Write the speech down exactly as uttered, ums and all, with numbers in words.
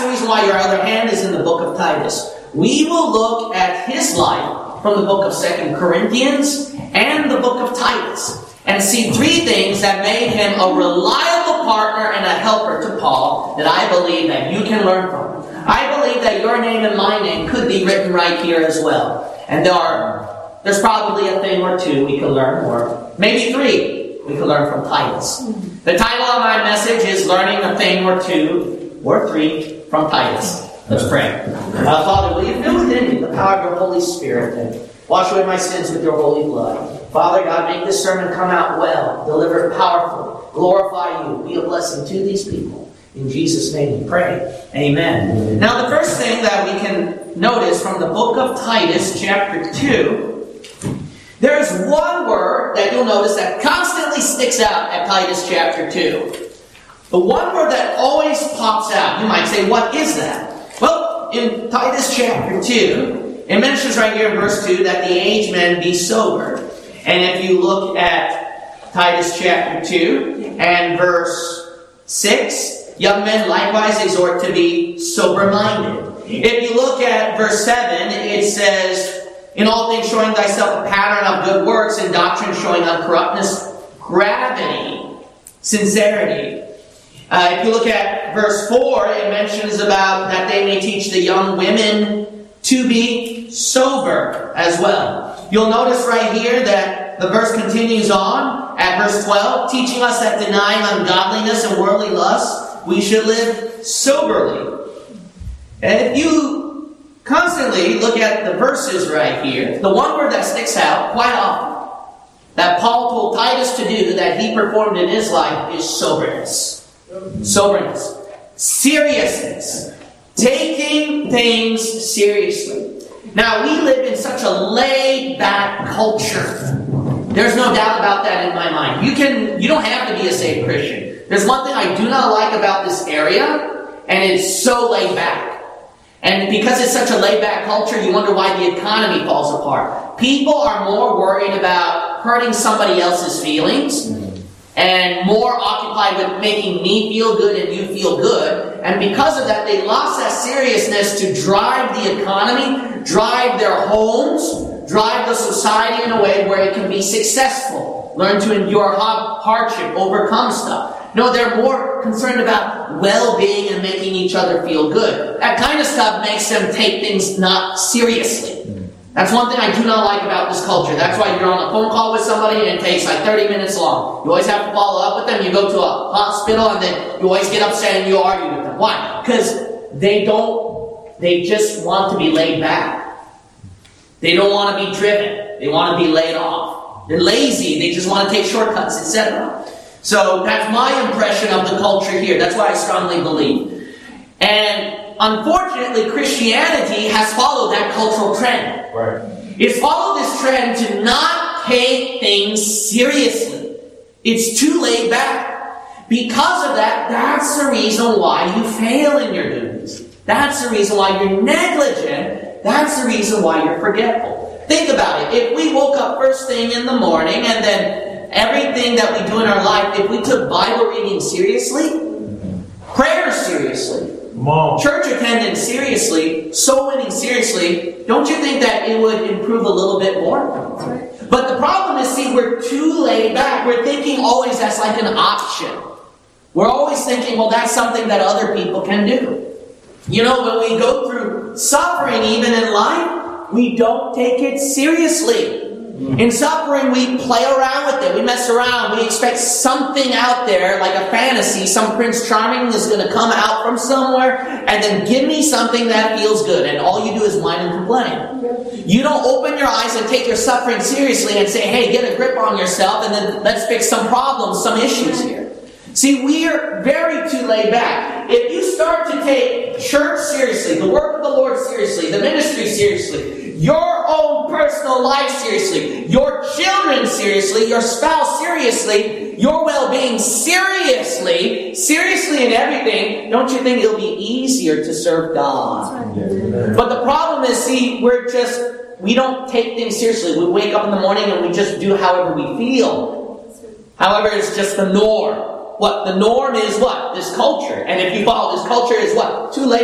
the reason why your other hand is in the book of Titus. We will look at his life from the book of Second Corinthians and the book of Titus and see three things that made him a reliable partner and a helper to Paul that I believe that you can learn from. I believe that your name and my name could be written right here as well. And there are, there's probably a thing or two we could learn, or maybe three we could learn from Titus. The title of my message is Learning a Thing or Two or Three from Titus. Let's pray. Uh, Father, will you fill within me the power of your Holy Spirit and wash away my sins with your holy blood. Father God, make this sermon come out well, deliver it powerfully, glorify you, be a blessing to these people. In Jesus' name we pray. Amen. Now the first thing that we can notice from the book of Titus, chapter two, there's one word that you'll notice that constantly sticks out at Titus chapter two. The one word that always pops out. You might say, what is that? Well, in Titus chapter two, it mentions right here in verse two that the aged men be sober. And if you look at Titus chapter two and verse six, young men likewise exhort to be sober-minded. If you look at verse seven, it says, in all things showing thyself a pattern of good works, and doctrine showing uncorruptness, gravity, sincerity. Uh, if you look at verse four, it mentions about that they may teach the young women to be sober as well. You'll notice right here that the verse continues on at verse twelve, teaching us that denying ungodliness and worldly lust, we should live soberly. And if you constantly look at the verses right here, the one word that sticks out quite often, that Paul told Titus to do, that he performed in his life, is soberness. Soberness. Seriousness. Taking things seriously. Now, we live in such a laid-back culture. There's no doubt about that in my mind. You can, you don't have to be a saved Christian. There's one thing I do not like about this area, and it's so laid back. And because it's such a laid-back culture, you wonder why the economy falls apart. People are more worried about hurting somebody else's feelings and more occupied with making me feel good and you feel good. And because of that, they lost that seriousness to drive the economy, drive their homes, drive the society in a way where it can be successful. Learn to endure hardship, overcome stuff. No, they're more concerned about well-being and making each other feel good. That kind of stuff makes them take things not seriously. That's one thing I do not like about this culture. That's why you're on a phone call with somebody and it takes like thirty minutes long. You always have to follow up with them. You go to a hospital and then you always get upset and you argue with them. Why? Because they don't, they just want to be laid back. They don't want to be driven. They want to be laid off. They're lazy. They just want to take shortcuts, et cetera. So that's my impression of the culture here. That's what I strongly believe. And unfortunately, Christianity has followed that cultural trend. Right. It's followed this trend to not take things seriously. It's too laid back. Because of that, that's the reason why you fail in your duties. That's the reason why you're negligent. That's the reason why you're forgetful. Think about it. If we woke up first thing in the morning and then everything that we do in our life, if we took Bible reading seriously, prayer seriously, Mom. church attendance seriously, soul winning seriously, don't you think that it would improve a little bit more? But the problem is, see, we're too laid back. We're thinking always that's like an option. We're always thinking, well, that's something that other people can do. You know, when we go through suffering, even in life, we don't take it seriously. In suffering, we play around with it. We mess around. We expect something out there, like a fantasy. Some Prince Charming is going to come out from somewhere and then give me something that feels good. And all you do is whine and complain. You don't open your eyes and take your suffering seriously and say, hey, get a grip on yourself and then let's fix some problems, some issues here. See, we are very too laid back. If you start to take church seriously, the work of the Lord seriously, the ministry seriously, your own personal life seriously, your children seriously, your spouse seriously, your well-being seriously, seriously in everything, don't you think it'll be easier to serve God? But the problem is, see, we're just, we don't take things seriously. We wake up in the morning and we just do however we feel. However, it's just the norm. What? The norm is what? This culture. And if you follow this culture, is what? Too late.